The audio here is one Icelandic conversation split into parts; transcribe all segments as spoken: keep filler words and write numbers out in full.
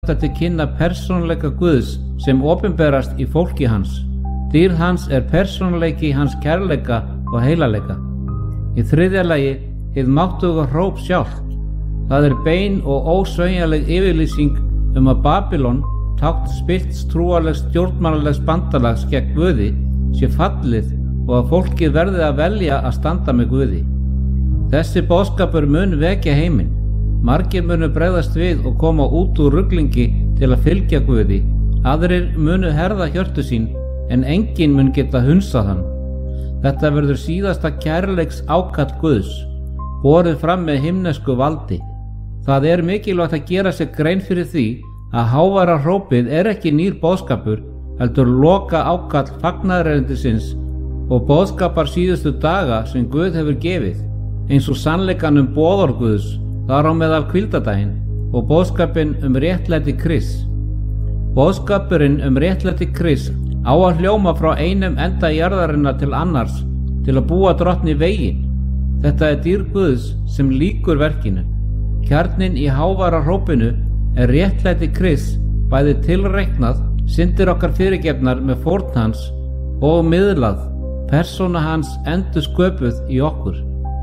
þetta til kynna persónuleika Guðs sem opinberast í fólki hans. Dýrð hans er persónuleiki hans kærleika og heilaleika. Í þriðja lagi, hið máttuga hróp sjálft. Það er bein og ósveigjanleg yfirlýsing um að Babylon, tákn spillts trúarlegs stjórnmálalegs bandalags gegn Guði, sé fallið og að fólkið verði að velja að standa með Guði. Þessi boðskapur mun vekja heiminn. Margir munu bregðast við og koma út úr ruglingi til að fylgja Guði. Aðrir munu herða hjörtu sín, en enginn mun geta hunsað hann. Þetta verður síðasta kærleiks ákall Guðs, borið fram með himnesku valdi. Það er mikilvægt að gera sér grein fyrir því að hávara hrópið er ekki nýr boðskapur, heldur loka ákall fagnaðarerindisins og boðskapar síðustu daga sem Guð hefur gefið, eins og sannleikan um boðorð Guðs, þar á meðal hvíldardaginn, og boðskapinn um réttlæti Krists. Boðskapurinn um réttlæti Krists á að hljóma frá einum enda jarðarinnar til annars til að búa drottni veginn. Þetta er dýrð Guðs sem lýkur verkinu. Kjarninn í hávara hrópinu er réttlæti Krists, bæði tilreiknað, syndir okkar fyrirgefnar með fórn hans og miðlað, persóna hans endur sköpuð í okkur.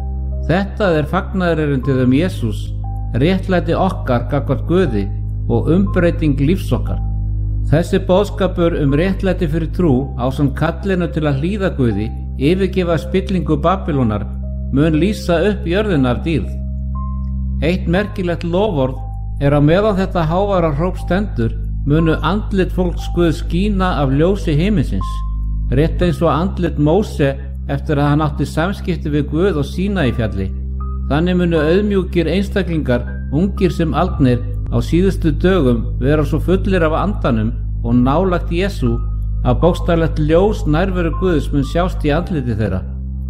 Þetta er fagnaðarerindið um Jesús, réttlæti okkar gagnvart Guði og umbreyting lífs okkar. Þessi boðskapur um réttlæti fyrir trú ásamt kallinu til að hlýða Guði, yfirgefa spillingu Babylónar, mun lýsa upp jörðina af dýrð. Eitt merkilegt loforð er að meðan þetta hávara hróp stendur, munu andlit fólks Guðs skína af ljósi himinsins, rétt eins og andlit Móse eftir að hann átti samskipti við Guð og Sínaí fjalli. Þannig munu auðmjúkir einstaklingar, ungir sem aldnir, á síðustu dögum vera svo fullir af andanum og nálagt Jesú að bókstaflegt ljós nærveru Guðs mun sjást í andliti þeirra.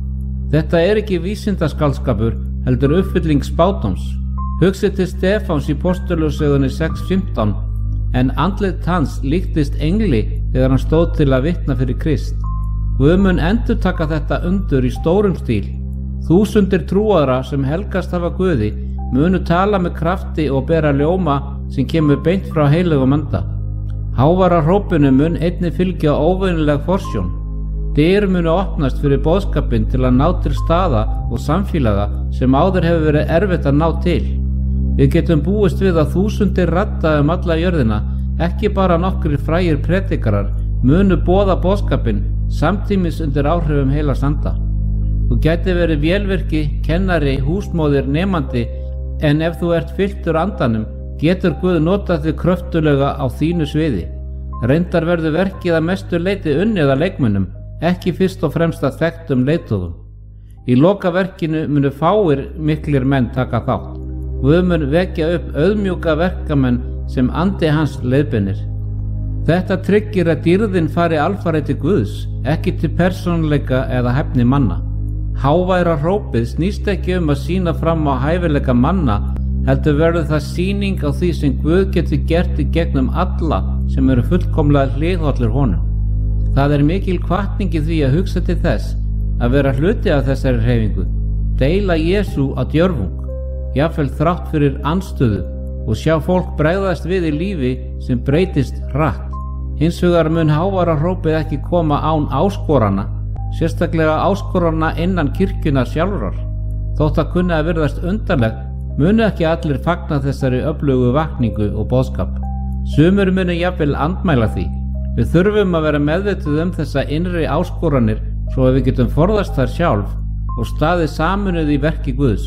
Þetta er ekki vísindaskaldskapur, heldur uppfylling spádóms. Hugsið til Stefáns í Postulosögunni sex fimmtán, en andlit hans líktist engli þegar hann stóð til að vitna fyrir Krist. Guð mun endurtaka þetta undur í stórum stíl. Þúsundir trúaðra sem helgast hafa Guði munu tala með krafti og bera ljóma sem kemur beint frá heilögum anda. Hávara hrópinu mun einnig fylgja óvenjuleg forsjón. Dyr munu opnast fyrir boðskapinn til að ná til staða og samfélaga sem áður hefur verið erfitt að ná til. Við getum búist við að þúsundir radda um alla jörðina, ekki bara nokkrir frægir predikarar, munu boða boðskapinn samtímis undir áhrifum heilags anda. Þú gæti verið vélvirki, kennari, húsmóðir, nemandi, en ef þú ert fylltur andanum, getur Guð notað þig kröftulega á þínu sviði. Reyndar verður verkið að mestu leyti unnið að leikmönnum, ekki fyrst og fremst að þekktum leiðtogum. Í lokaverkinu munu fáir miklir menn taka þátt. Guð mun vekja upp auðmjúka verkamenn sem andi hans leiðbeinir. Þetta tryggir að dýrðin fari alfarið til Guðs, ekki til persónuleika eða hæfni manna. Háværa hrópið snýst ekki um að sýna fram á hæfileika manna, heldur verður það sýning á því sem Guð getur gert í gegnum alla sem eru fullkomlega hliðhollir honum. Það er mikil hvatning í því að hugsa til þess að vera hluti af þessari hreyfingu, deila Jesú á djörfung, jafnvel þrátt fyrir andstöðu, og sjá fólk bregðast við í lífi sem breytist hratt. Hins vegar mun hávara hrópið ekki koma án áskorana, sérstaklega áskorana innan kirkjunnar sjálfrar. Þótt að kunna að virðast undarlegt, munu ekki allir fagna þessari öflugu vakningu og boðskap. Sumur munu jafnvel andmæla því. Við þurfum að vera meðvituð um þessa innri áskoranir svo að við getum forðast þær sjálf og staðið sameinuð í verki Guðs.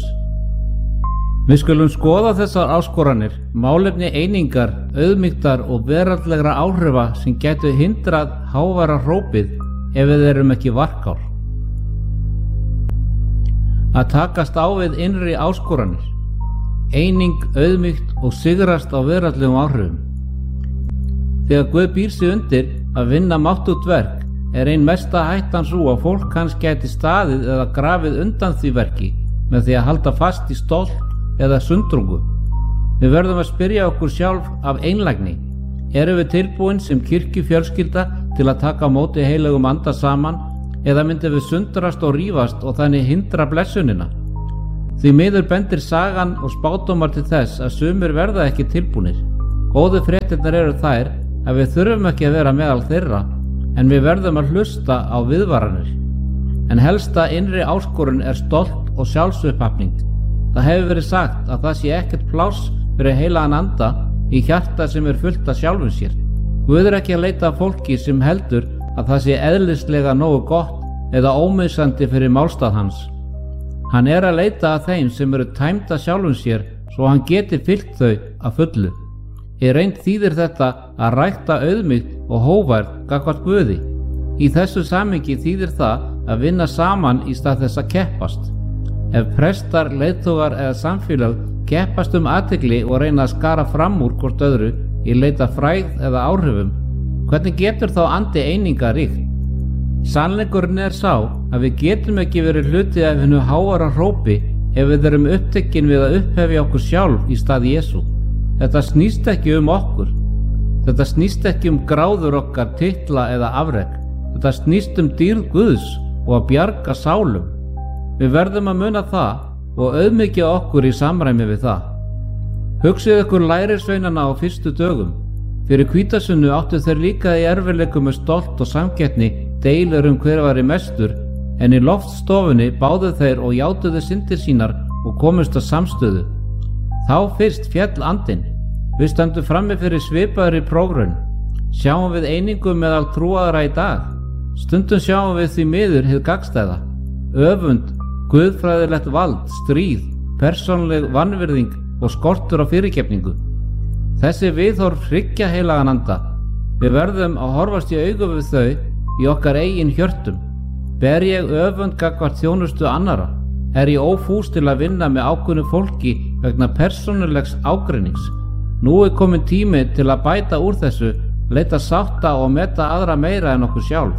Við skulum skoða þessar áskoranir, málefni einingar, auðmýktar og veraldlegra áhrifa sem gætu hindrað hávara hrópið ef við erum ekki varkár. Að takast á við innri áskoranir, eining, auðmýkt og sigrast á veraldlegum áhrifum. Þegar Guð býr sig undir að vinna máttúgt verk er ein mesta hættan sú að fólk hans gæti staðið eða grafið undan því verki með því að halda fast í stolt eða sundrungu. Við verðum að spyrja okkur sjálf af einlægni. Erum við tilbúin sem kirkjufjölskylda til að taka á móti heilögum anda saman eða myndum við sundrast og rífast og þannig hindra blessunina? Því miður bendir sagan og spádómar til þess að sumir verða ekki tilbúnir. Góðu fréttirnar eru þær að við þurfum ekki að vera meðal þeirra, en við verðum að hlusta á viðvaranir. En helsta innri áskorun er stolt og sjálfsupphafning. Það hefur verið sagt að það sé ekkert pláss fyrir heilagan anda í hjarta sem er fullt af sjálfum sér. Guð er ekki að leita að fólki sem heldur að það sé eðlislega nógu gott eða ómissandi fyrir málstað hans. Hann er að leita að þeim sem eru tæmd af sjálfum sér svo hann geti fyllt þau að fullu. Í reynd þýðir þetta að rækta auðmýkt og hógværð gagnvart Guði. Í þessu samhengi þýðir það að vinna saman í stað þess að keppast. Ef prestar, leiðtogar eða samfélag keppast um athygli og reyna að skara fram úr hvort öðru í leita frægð eða áhrifum, hvernig getur þá andi eininga ríkt? Sannleikurinn er sá að við getum ekki verið hluti af hinu háværa hrópi ef við erum upptekin við að upphefja okkur sjálf í stað Jesú. Þetta snýst ekki um okkur. Þetta snýst ekki um gráður okkar, titla eða afrek. Þetta snýst um dýrð Guðs og að bjarga sálum. Við verðum að muna það og auðmýkja okkur í samræmi við það. Hugsið ykkur lærisveinana á fyrstu dögum. Fyrir hvítasunnu áttu þeir líka í erfiðleikum með stolt og samkeppni, deilur um hver væri mestur, en í loftstofunni báðu þeir og játuðu syndir sínar og komust að samstöðu. Þá fyrst fjall andinn. Við stöndum frammi fyrir svipaðri prógrun. Sjáum við einingu meðal trúaðra í dag? Stundum sjáum við því miður hið gagnstæða. Öfund, guðfræðilegt vald, stríð, persónuleg vanvirðing og skortur á fyrirgefningu. Þessi viðhorf hryggja heilagan anda. Við verðum að horfast í augu við þau í okkar eigin hjörtum. Ber ég öfund gagnvart þjónustu annara? Er ég ófús til að vinna með ákveðnu fólki vegna persónulegs ágreinings? Nú er komin tími til að bæta úr þessu, leita sátta og meta aðra meira en okkur sjálf.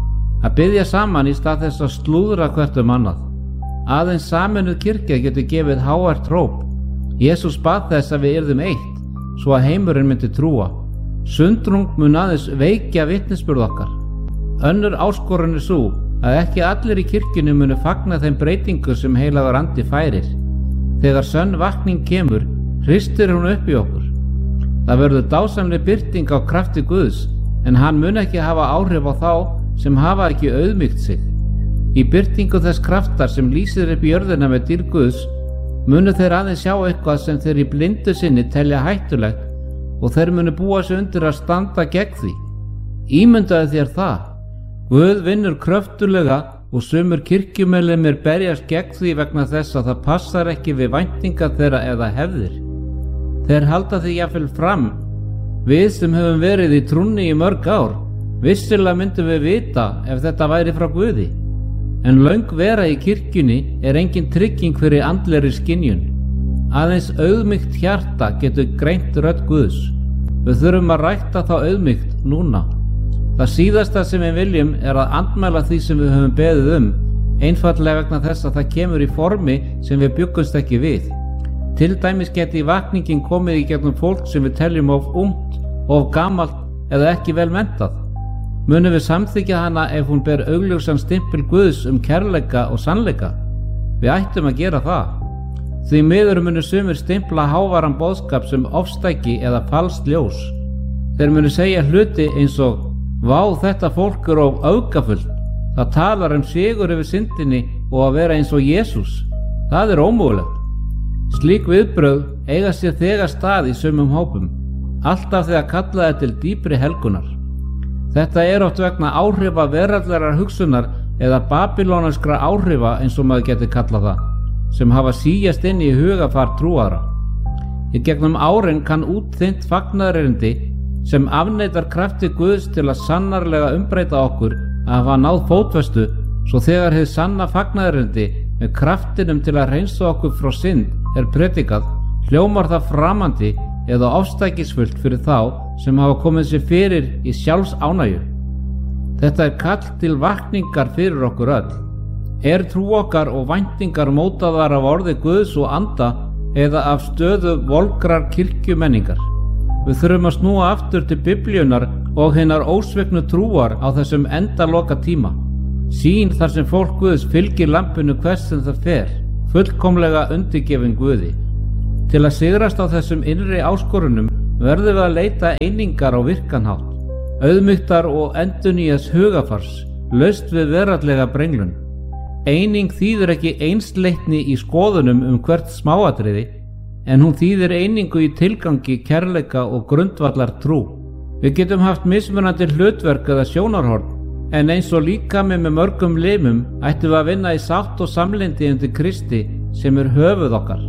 Að biðja saman í stað þess að slúðra hvert um annað. Aðeins sameinuð kirkja getur gefið hávært hróp. Jesús bað þess að við yrðum eitt, svo að heimurinn myndi trúa. Sundrung mun aðeins veikja vitnisburð okkar. Önnur áskorun er sú að ekki allir í kirkjunni munu fagna þeim breytingu sem heilagur andi færir. Þegar sönn vakning kemur, hristir hún upp í okkur. Það verður dásamleg birting á krafti Guðs, en hann mun ekki hafa áhrif á þá sem hafa ekki auðmýkt sig. Í birtingu þess kraftar sem lýsir upp jörðina með dýrð Guðs, munu þeir aðeins sjá eitthvað sem þeir í blindu sinni telja hættulegt og þeir munu búa sig undir að standa gegn því. Ímyndaðu þér það. Guð vinnur kröftulega og sumur kirkjumeðlimir berjast gegn því vegna þess að það passar ekki við væntingar þeirra eða hefðir. Þeir halda því jafnvel fram. Við sem höfum verið í trúnni í mörg ár, vissilega myndum við vita ef þetta væri frá Guði. En löng vera í kirkjunni er engin trygging fyrir andlegri skynjun. Aðeins auðmýkt hjarta getur greint rödd Guðs. Við þurfum að rækta þá auðmýkt núna. Það síðasta sem við viljum er að andmæla því sem við höfum beðið um, einfaldlega vegna þess að það kemur í formi sem við bjuggumst ekki við. Til dæmis geti vakningin komið í gegnum fólk sem við teljum of ungt, of gamalt eða ekki vel menntað. Munum við samþykja hana ef hún ber augljósan stimpil Guðs um kærleika og sannleika? Við ættum að gera það. Því miður munu sumir stimpla háværan boðskap sem ofstæki eða falskt ljós. Þeir munu segja hluti eins og: vá, þetta fólk er of öfgafullt. Það talar um sigur yfir syndinni og að vera eins og Jesús. Það er ómögulegt. Slík viðbrögð eiga sér þegar stað í sumum hópum, alltaf þegar kallaði til dýpri helgunar. Þetta er oft vegna áhrifa veraldlegar hugsunar eða babylónskra áhrifa eins og maður getur kallað það, sem hafa síjast inn í hugafar trúaðra. Í gegnum árin kann útþynnt fagnaðarerindi sem afneitar krafti Guðs til að sannarlega umbreyta okkur að hafa náð fótfestu, svo þegar hið sanna fagnaðarerindi með kraftinum til að hreinsa okkur frá synd er predikað, hljómar það framandi eða ofstækisfullt fyrir þá sem hafa komið sér fyrir í sjálfsánægju. Þetta er kall til vakningar fyrir okkur öll. Er trú okkar og væntingar mótaðar af orði Guðs og anda eða af stöðu volgrar kirkjumenningar? Við þurfum að snúa aftur til Biblíunnar og hinnar ósviknu trúar á þessum endaloka tíma. Sýn þar sem fólk Guðs fylgir lampinu hvers sem það fer, fullkomlega undirgefin Guði. Til að sigrast á þessum innri áskorunum verðum við að leita einingar á virkanhátt, auðmýktar og endurnýjas hugafars, laust við veraldlega brenglun. Eining þýðir ekki einsleitni í skoðunum um hvert smáatriði, en hún þýðir einingu í tilgangi, kærleika og grundvallar trú. Við getum haft mismunandi hlutverk eða sjónarhorn, en eins og líkami með mörgum limum ættum við að vinna í sátt og samlyndi undir Kristi sem er höfuð okkar.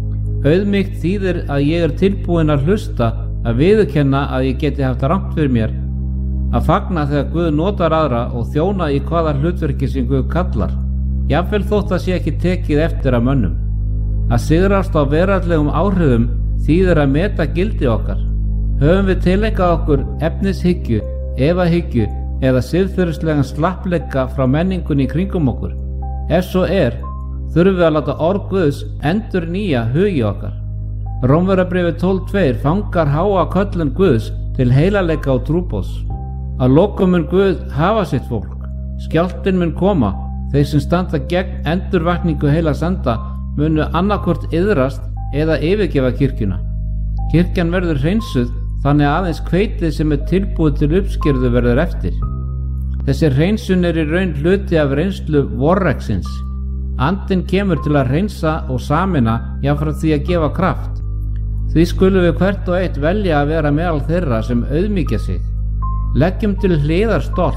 Auðmýkt þýðir að ég er tilbúin að hlusta, að viðurkenna að ég geti haft rangt fyrir mér, að fagna þegar Guð notar aðra og þjóna í hvaða hlutverki sem Guð kallar, jafnvel þótt að sé ekki tekið eftir af mönnum. Að sigrast á veraldlegum áhrifum þýðir að meta gildi okkar. Höfum við tileinkað okkur efnishyggju, efahyggju eða siðferðislegan slappleika frá menningunni í kringum okkur? Ef svo er, þurfum við að láta orð Guðs endurnýja hugi okkar. Rómverjabréfið tólf tvö fangar háa köllun Guðs til heilagleika og trúboðs. Að lokum mun Guð hafa sitt fólk. Skjálftinn mun koma. Þeir sem standa gegn endurvakningu heilags anda munu annaðhvort iðrast eða yfirgefa kirkjuna. Kirkjan verður hreinsuð, þannig að aðeins hveitið sem er tilbúið til uppskerðu verður eftir. Þessi hreinsun er í raun hluti af reynslu vorreksins. Andinn kemur til að hreinsa og sameina jafnframt því að gefa kraft. Því skulum við hvert og eitt velja að vera meðal þeirra sem auðmýkja sig. Leggjum til hliðar stolt,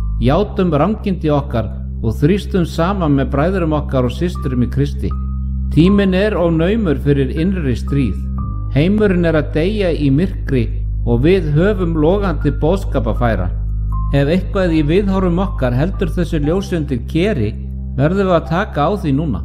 játum rangindi okkar og þrýstum saman með bræðurum okkar og systrum í Kristi. Tíminn er of naumur fyrir innri stríð. Heimurinn er að deyja í myrkri og við höfum logandi boðskap að færa. Ef eitthvað í viðhorfum okkar heldur þessu ljósi undir keri, verðum við að taka á því núna.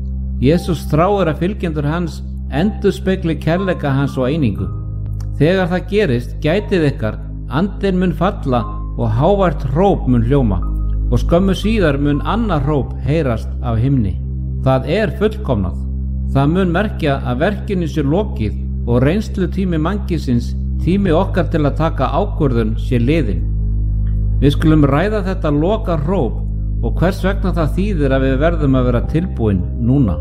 Jesús þráir að fylgjendur hans endurspegli kærleika hans og einingu. Þegar það gerist, gætið ykkar, andinn mun falla og hávært hróp mun hljóma, og skömmu síðar mun annað hróp heyrast af himni. Það er fullkomnað. Það mun merkja að verkinu sé lokið og reynslu tími mannkynsins, tími okkar til að taka ákvörðun, sé liðinn. Við skulum ræða þetta loka hróp og hvers vegna það þýðir að við verðum að vera tilbúin núna.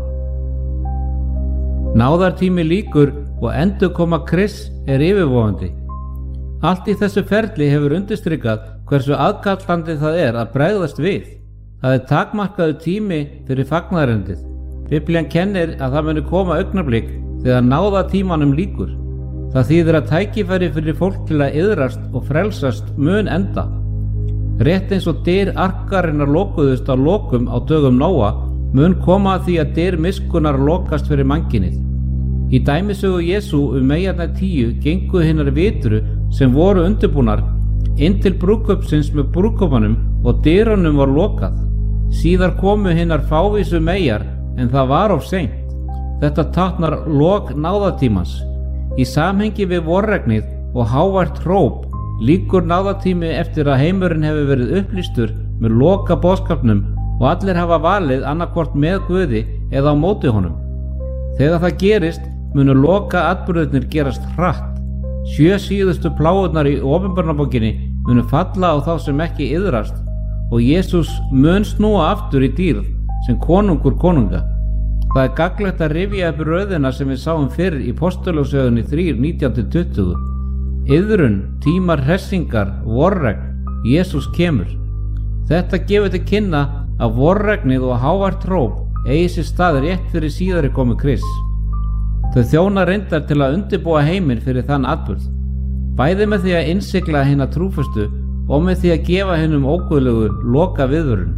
Náðartími lýkur og endurkoma Krists er yfirvofandi. Allt í þessu ferli hefur undirstrikað hversu aðkallandi það er að bregðast við. Það er takmarkaður tími fyrir fagnaðarendið. Biblían kennir að það muni koma augnablik þegar náðartímanum lýkur. Það þýðir að tækifæri fyrir fólk til að iðrast og frelsast mun enda. Rétt eins og dyr arkarinnar lokuðust á lokum á dögum Nóa, mun koma að því að dyr miskunnar lokast fyrir mannkynið. Í dæmisögu Jesú um meyjarnar tíu gengu hinnar vitru sem voru undirbúnar inn til brúðkaupsins með brúðkaupanum og dyrunum var lokað. Síðar komu hinnar fávísu meyjar, en það var of seint. Þetta táknar lok náðartímans. Í samhengi við vorregnið og hávært hróp lýkur náðartími eftir að heimurinn hefur verið upplýstur með loka boðskapnum og allir hafa valið annarkvort með Guði eða á móti honum. Þegar það gerist munu loka atburðirnir gerast hratt. Sjö síðustu pláurnar í Åpenbarnarbókinni munu falla á þá sem ekki iðrast og Jesús mun snúa aftur í dýrð sem konungur konunga. Það er gagnlegt að rifja upp röðina sem við sáum fyrr í Postulosögunni þrjú nítján til tuttugu. Iðrun, tímar hressingar, vorregn, Jesús kemur. Þetta gefur til kynna að vorregnið og hávært hróp eigi sér stað rétt fyrir síðari komu Krists. Þau þjóna reyndar til að undirbúa heiminn fyrir þann atburð, bæði með því að innsigla hina trúföstu og með því að gefa hinum óguðlegu loka viðvörun.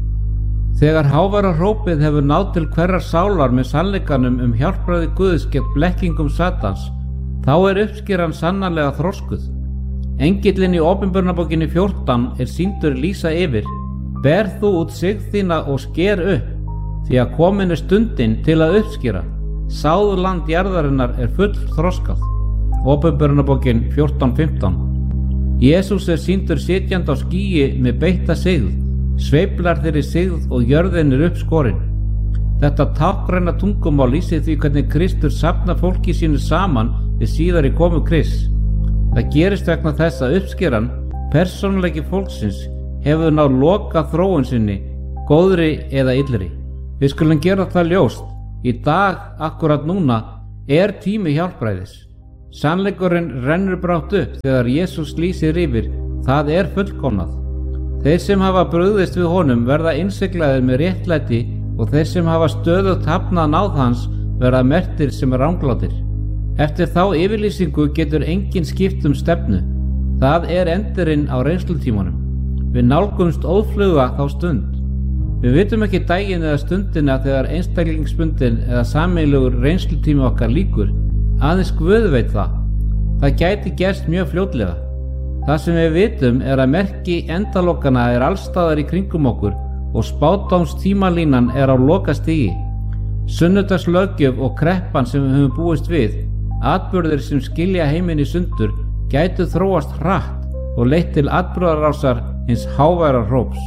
Þegar háværa hrópið hefur náð til hverrar sálar með sannleikanum um hjálpræði Guðs gegn blekkingum Satans, þá er uppskeran sannarlega þroskuð. Engillinn í Åpenbarnarbókinni fjórtán er sýndur lýsa yfir: ber þú út sigð þína og sker upp, því að komin er stundin til að uppskera. Sáð land jarðarinnar er full þroskað. Åpenbarnarbókin fjórtán fimmtán. Jesús er sýndur sitjandi á skýi með beitta sigð, sveiflar þeirri sigð og jörðin er uppskorin. Þetta táknræna tungumál lýsir því hvernig Kristur safnar fólki sínu saman við síðari komu Krists. Það gerist vegna þess að uppskeran, persónuleiki fólksins, hefur náð loka þróun sinni, góðri eða illri. Við skulum gera það ljóst. Í dag, akkurat núna, er tími hjálpræðis. Sannleikurinn rennur brátt upp þegar Jesús lýsir yfir, það er fullkomnað. Þeir sem hafa brugðist við honum verða innsiglaðir með réttlæti og þeir sem hafa stöðugt hafnað náð hans verða merktir sem ranglátir. Eftir þá yfirlýsingu getur enginn skipt um stefnu. Það er endurinn á reynslutímanum. Við nálgumst óðfluga þá stund. Við vitum ekki daginn eða stundina þegar einstaklingsbundin eða sameiginlegur reynslutími okkar lýkur. Aðeins Guð veit það. Það gæti gerst mjög fljótlega. Það sem við vitum er að merki endalokana er allstaðar í kringum okkur og spádómstímalínan er á lokastigi. Sunnudagslöggjöf og kreppan sem við höfum búist við, atburðir sem skilja heiminn í sundur, gætu þróast hratt og leitt til atburðarásar hins háværa hróps.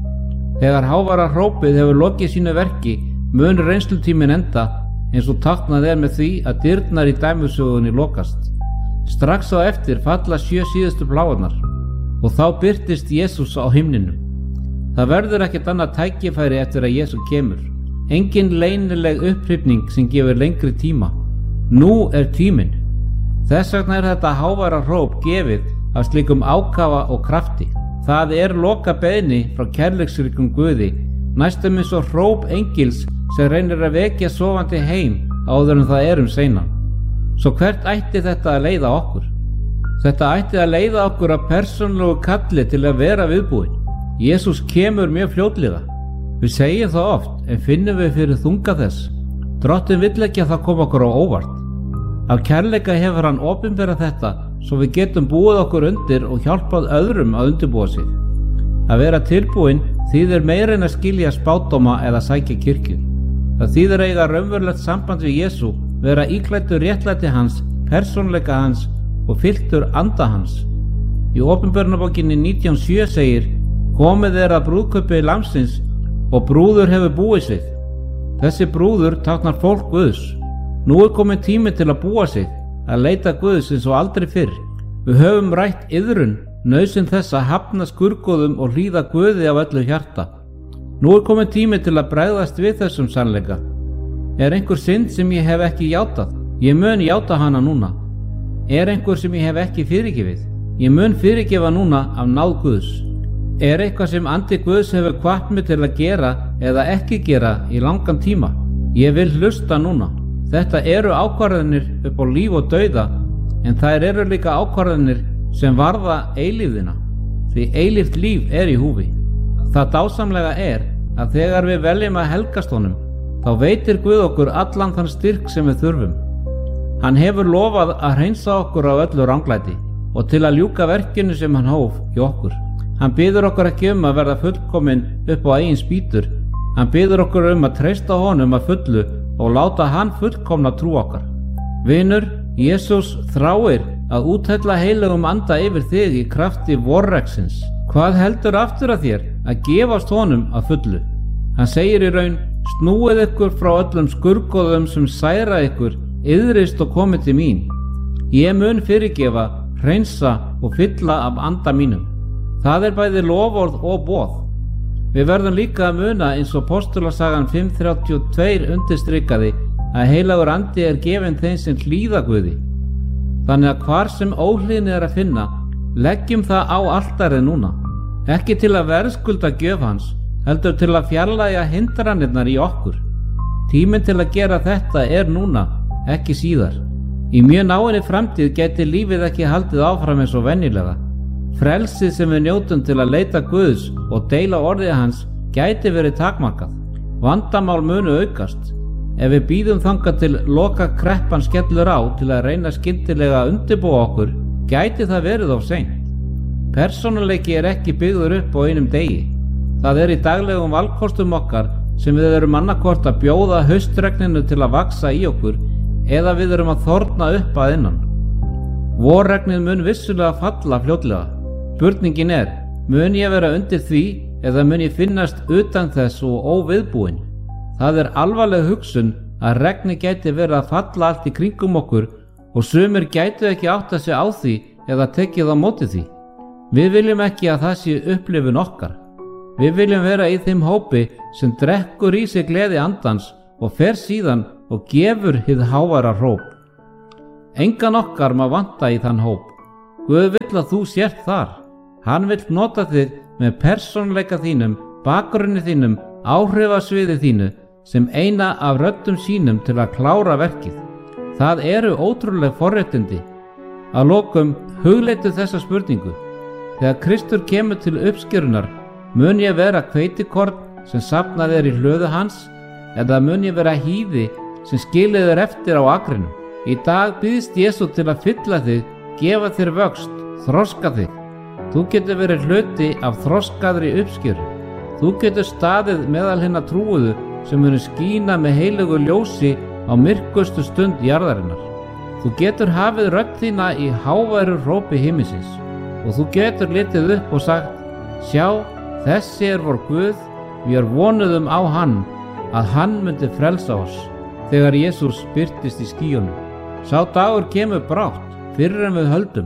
Þegar háværa hrópið hefur lokið sínu verki, mun reynslutíminn enda eins og táknað er með því að dyrnar í dæmisögunni lokast. Strax á eftir falla sjö síðustu plágarnar og þá birtist Jesús á himninum. Það verður ekkert annað tækifæri eftir að Jesús kemur. Engin leynileg upphrifning sem gefur lengri tíma. Nú er tíminn. Þess vegna er þetta háværa hróp gefið af slíkum ákafa og krafti. Það er loka beiðni frá kærleiksríkum Guði, næstum eins og hróp engils sem reynir að vekja sofandi heim áður en það er um seinan. Svo hvert ætti þetta að leiða okkur? Þetta ætti að leiða okkur að persónulegu kalli til að vera viðbúin. Jesús kemur mjög fljótlega. Við segjum það oft, en finnum við fyrir þunga þess. Drottinn vill ekki að það koma okkur á óvart. Af kærleika hefur hann opinberað þetta svo við getum búið okkur undir og hjálpað öðrum að undirbúa sig. Að vera tilbúin þýðir meira en að skilja spádóma eða sækja kirkju. Það þýðir eiga raunverulegt samband við Jesú, vera íklæddur réttlæti hans, persónleika hans og fylltur anda hans. Í Opinberunarbókinni nítján sjö segir: komið er að brúðkaupi lamsins og brúður hefur búið sig. Þessi brúður táknar fólk Guðs. Nú er komin tími til að búa sig, að leita Guðs eins og aldrei fyrr. Við höfum rætt iðrun, nauðsyn þess að hafna skurgoðum og hlýða Guði af öllu hjarta. Nú er komin tími til að bregðast við þessum sannleika. Er einhver synd sem ég hef ekki játað? Ég mun játa hana núna. Er einhver sem ég hef ekki fyrirgefið? Ég mun fyrirgefa núna af náð Guðs. Er eitthvað sem andi Guðs hefur hvatt mig til að gera eða ekki gera í langan tíma? Ég vil hlusta núna. Þetta eru ákvarðanir upp á líf og dauða, en þær eru líka ákvarðanir sem varða eilífðina, því eilíft líf er í húfi. Það dásamlega er að þegar við veljum að helgast honum, þá veitir Guð okkur allan þann styrk sem við þurfum. Hann hefur lofað að hreinsa okkur á öllu ranglæti og til að ljúka verkinu sem hann hóf í okkur. Hann biður okkur ekki um að verða fullkomin upp á eigin spýtur. Hann biður okkur um að treysta honum að fullu og láta hann fullkomna trú okkar. Vinur, Jesús þráir að úthella heilagum anda yfir þig í krafti vorreksins. Hvað heldur aftur að þér að gefast honum að fullu? Hann segir í raun: snúið ykkur frá öllum skurgoðum sem særa ykkur, iðrist og komið til mín. Ég mun fyrirgefa, hreinsa og fylla af anda mínum. Það er bæði loforð og boð. Við verðum líka að muna eins og Postulasagan fimm þrjátíu og tvö undirstrikaði að heilagur andi er gefinn þeim sem hlýða Guði. Þannig að hvar sem óhlýðni er að finna, leggjum það á altarið núna. Ekki til að verðskulda gjöf hans, heldur til að fjarlægja hindranirnar í okkur. Tíminn til að gera þetta er núna, ekki síðar. Í mjög náinni framtíð gæti lífið ekki haldið áfram eins og venjulega. Frelsið sem við njótum til að leita Guðs og deila orðið hans gæti verið takmarkað. Vandamál munu aukast. Ef við bíðum þangað til loka kreppan skellur á til að reyna skyndilega að undirbúa okkur, gæti það verið of seint. Persónuleiki er ekki byggður upp á einum degi. Það er í daglegum valkostum okkar sem við erum annarkvort að bjóða haustregninu til að vaksa í okkur eða við erum að þorna upp að innan. Vorregnið mun vissulega falla fljótlega. Spurningin er, mun ég vera undir því eða mun ég finnast utan þess og óviðbúin? Það er alvarleg hugsun að regni gæti verið að falla allt í kringum okkur og sumir gætu ekki átta sig á því eða tekið á móti því. Við viljum ekki að það sé upplifun okkar. Við viljum vera í þeim hópi sem drekkur í sig gleði andans og fer síðan og gefur hið háværa hróp. Engan okkar má vanta í þann hóp. Guð vill að þú sért þar. Hann vill nota þig með persónuleika þínum, bakgrunni þínum, áhrifasviði þínu sem eina af röddum sínum til að klára verkið. Það eru ótrúleg forréttindi. Að lokum hugleitu þessa spurningu. Þegar Kristur kemur til uppskerunar, mun ég vera hveitikorn sem safnað er í hlöðu hans, eða mun ég vera hýði sem skilið er eftir á akrinum? Í dag býðst Jesú til að fylla þig, gefa þér vöxt, þroska þig. Þú getur verið hluti af þroskaðri uppskeru. Þú getur staðið meðal hinna trúuðu sem munu skína með heilögu ljósi á myrkustu stund jarðarinnar. Þú getur hafið rödd þína í háværu hrópi himinsins og þú getur litið upp og sagt: sjá, þessi er vor Guð, við vonuðum á hann, að hann myndi frelsa oss. Þegar Jesús birtist í skýjunum. Sá dagur kemur brátt, fyrr en við höldum.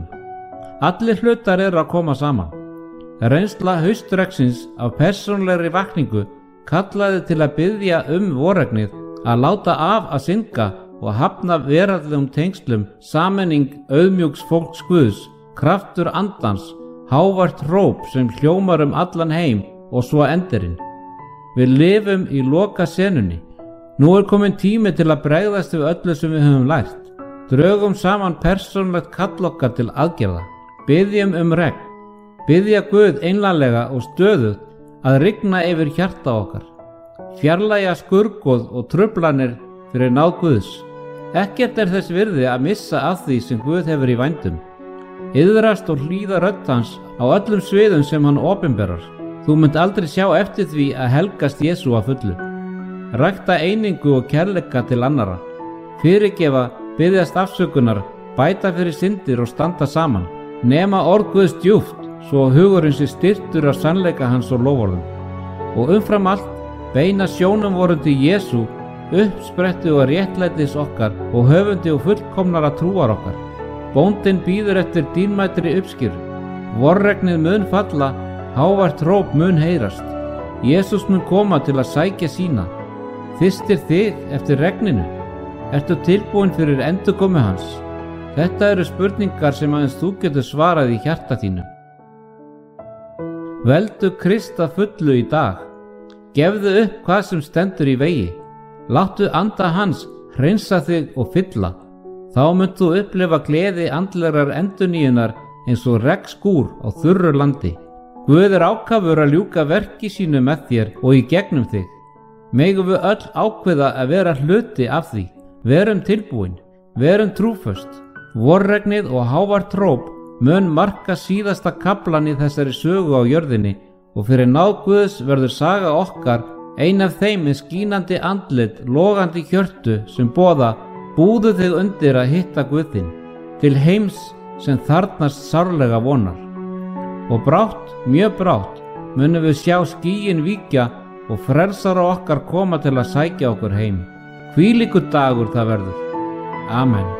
Allir hlutar eru að koma saman. Reynsla haustreksins af persónulegri vakningu kallaði til að biðja um vorregnið, að láta af að synga og hafna veraldlegum tengslum, sameining auðmjúks fólks Guðs, kraftur andans, hávært hróp sem hljómar um allan heim og svo endirinn. Við lifum í loka senunni. Nú er komin tími til að bregðast við öllu sem við höfum lært. Drögum saman persónulegt kall okkar til aðgerða. Biðjum um regn. Biðja Guð einlæglega og stöðugt að rigna yfir hjarta okkar. Fjarlægja skurgoð og truflanir fyrir náð Guðs. Ekkert er þess virði að missa af því sem Guð hefur í vændum. Iðrast og hlýða rödd hans á öllum sviðum sem hann opinberar. Þú munt aldrei sjá eftir því að helgast Jesú að fullu. Rækta einingu og kærleika til annara. Fyrirgefa, biðjast afsökunar, bæta fyrir syndir og standa saman. Nema orð Guðs djúpt, svo hugurinn sé styrktur af sannleika hans og loforðum. Og umfram allt, beina sjónum vorum til Jesú, uppsprettu og réttlætis okkar og höfundi og fullkomnara trúar okkar. Bóndinn bíður eftir dýrmætri uppskeru. Vorregnið mun falla, hávært hróp mun heyrast. Jesús mun koma til að sækja sína. Þyrstir þig eftir regninu? Ertu tilbúin fyrir endurkomu hans? Þetta eru spurningar sem aðeins þú getur svarað í hjarta þínu. Veldu Krist að fullu í dag. Gefðu upp hvað sem stendur í vegi. Láttu anda hans hreinsa þig og fylla. Þá munt þú upplifa gleði andlegrar endurnýjunar eins og regnskúr á þurru landi. Guð er ákafur að ljúka verki sínu með þér og í gegnum þig. Megum við öll ákveða að vera hluti af því. Verum tilbúin, verum trúföst. Vorregnið og hávært hróp mun marka síðasta kaflan í þessari sögu á jörðinni og fyrir náð Guðs verður saga okkar ein af þeim með skínandi andlit, logandi hjörtu sem boða: búðu þig undir að hitta Guð þinn, til heims sem þarnast sárlega vonar. Og brátt, mjög brátt, munum við sjá skýin víkja og frelsara okkar koma til að sækja okkur heim. Hvílíkur dagur það verður. Amen.